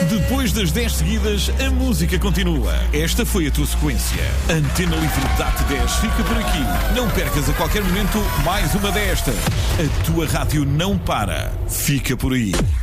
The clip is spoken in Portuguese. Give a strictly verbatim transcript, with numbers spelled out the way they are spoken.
Depois das dez seguidas, a música continua. Esta foi a tua sequência. Antena Livre D A T dez fica por aqui. Não percas a qualquer momento mais uma destas. A tua rádio não para. Fica por aí.